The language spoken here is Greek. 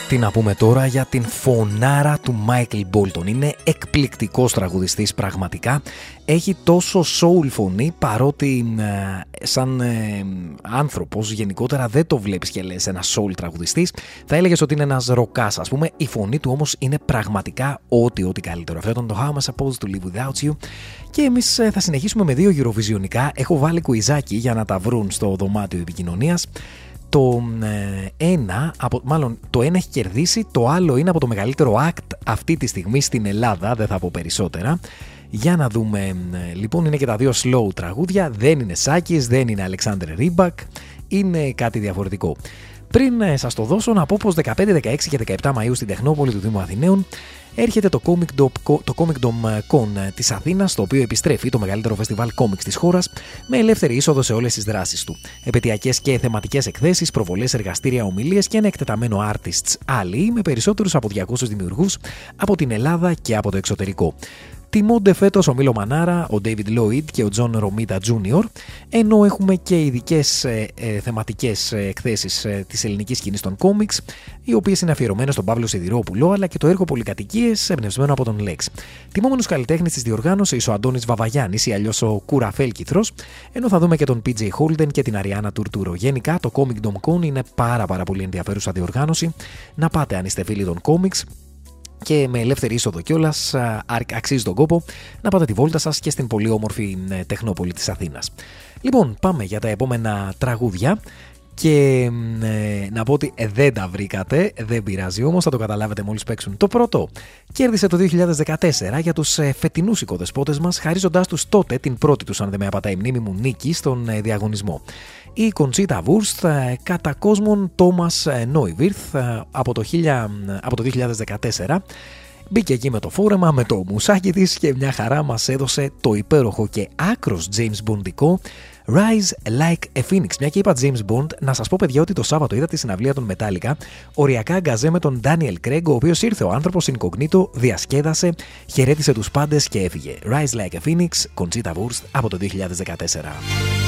Τι να πούμε τώρα για την φωνάρα του Μάικλ Μπόλτον. Είναι εκπληκτικός τραγουδιστής πραγματικά. Έχει τόσο soul φωνή, παρότι σαν άνθρωπος γενικότερα δεν το βλέπεις και λες ένα soul τραγουδιστής. Θα έλεγες ότι είναι ένας ροκάς, ας πούμε. Η φωνή του όμως είναι πραγματικά ό,τι καλύτερο. Αυτό ήταν το How Am I Supposed to Live Without You. Και εμείς θα συνεχίσουμε με 2 Eurovisionικά. Έχω βάλει κουιζάκι για να τα βρουν στο δωμάτιο επικοινωνίας. Το ένα έχει κερδίσει, το άλλο είναι από το μεγαλύτερο act αυτή τη στιγμή στην Ελλάδα, δεν θα πω περισσότερα. Για να δούμε, λοιπόν, είναι και τα 2 slow τραγούδια, δεν είναι Σάκης, δεν είναι Αλεξάνδρ Ρίμπακ, είναι κάτι διαφορετικό. Πριν σας το δώσω, να πω πως 15, 16 και 17 Μαΐου στην Τεχνόπολη του Δήμου Αθηναίων έρχεται το Comic Dome Con της Αθήνας, το οποίο επιστρέφει το μεγαλύτερο φεστιβάλ κόμιξ της χώρας, με ελεύθερη είσοδο σε όλες τις δράσεις του. Επαιτειακές και θεματικές εκθέσεις, προβολές, εργαστήρια, ομιλίες και ένα εκτεταμένο artists alley με περισσότερους από 200 δημιουργούς από την Ελλάδα και από το εξωτερικό. Τιμώνται φέτος ο Μίλο Μανάρα, ο David Lloyd και ο John Romita Jr., ενώ έχουμε και ειδικές θεματικές εκθέσεις της ελληνικής σκηνής των κόμιξ, οι οποίες είναι αφιερωμένες στον Παύλο Σιδηρόπουλο, αλλά και το έργο Πολυκατοικίες εμπνευσμένο από τον Λέξ. Τιμόμενος καλλιτέχνης της διοργάνωσης ο Αντώνης Βαβαγιάννης ή αλλιώς ο Κουραφέλκυθρος, ενώ θα δούμε και τον PJ Holden και την Αριάννα Τουρτούρο. Γενικά το Comic Dome Con είναι πάρα πολύ ενδιαφέρουσα διοργάνωση. Να πάτε αν είστε φίλοι των κόμιξ. Και με ελεύθερη είσοδο κιόλας, αξίζει τον κόπο να πάτε τη βόλτα σας και στην πολύ όμορφη Τεχνόπολη της Αθήνας. Λοιπόν, πάμε για τα επόμενα τραγούδια. Και να πω ότι δεν τα βρήκατε, δεν πειράζει όμως, θα το καταλάβετε μόλις παίξουν. Το πρώτο κέρδισε το 2014 για τους φετινούς οικοδεσπότες μας, χαρίζοντάς τους τότε την πρώτη τους, αν δεν με απατάει η μνήμη μου, νίκη στον διαγωνισμό. Η Κοντσίτα Βούρστ κατά κόσμον Τόμας Νόιβιρθ από το 2014 μπήκε εκεί με το φόρεμα, με το μουσάκι της και μια χαρά μας έδωσε το υπέροχο και άκρος James Bondικό Rise Like a Phoenix. Μια και είπα James Bond, να σας πω παιδιά ότι το Σάββατο είδα τη συναυλία των Metallica, οριακά γκαζέ με τον Daniel Craig, ο οποίος ήρθε ο άνθρωπος incognito, διασκέδασε, χαιρέτησε τους πάντες και έφυγε. Rise Like a Phoenix, Conchita Wurst από το 2014.